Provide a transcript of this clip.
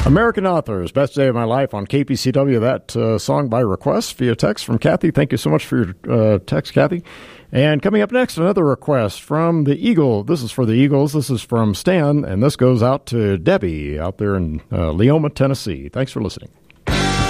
American Authors, Best Day of My Life on KPCW. That song by request via text from Kathy. Thank you so much for your text, Kathy. And coming up next, another request from the Eagle. This is for the Eagles. This is from Stan, and this goes out to Debbie out there in Leoma, Tennessee. Thanks for listening.